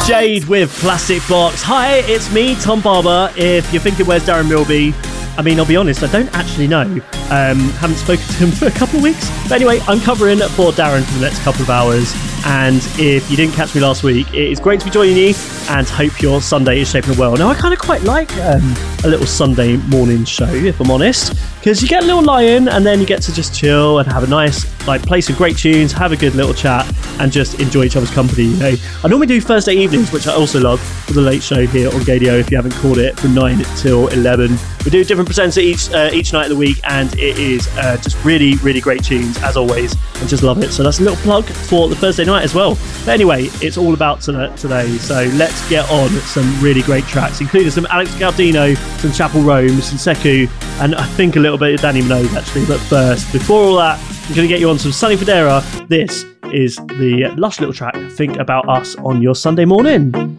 Jade with Plastic Box. Hi, it's me, Tom Barber. If you're thinking, where's Darren Milby? I mean, I'll be honest, I don't actually know. Haven't spoken to him for a couple of weeks. But anyway, I'm covering for Darren for the next couple of hours. And if you didn't catch me last week, it is great to be joining you and hope your Sunday is shaping up well. Now, I kind of quite like a little Sunday morning show, if I'm honest, because you get a little lie-in and then you get to just chill and have a nice, play some great tunes, have a good little chat and just enjoy each other's company, you know. I normally do Thursday evenings, which I also love, for the late show here on Gadio, if you haven't caught it, from 9 till 11. We do a different presenter each night of the week, and it is just really, really great tunes, as always. I just love it. So that's a little plug for the Thursday night as well. But anyway, it's all about today. So let's get on some really great tracks, including some Alex Gaudino, some Chapel Rome, some Sekou, and I think a little bit of Danny Minogue, actually. But first, before all that, I'm going to get you on some Sonny Fodera. This is the lush little track, Think About Us, on your Sunday morning.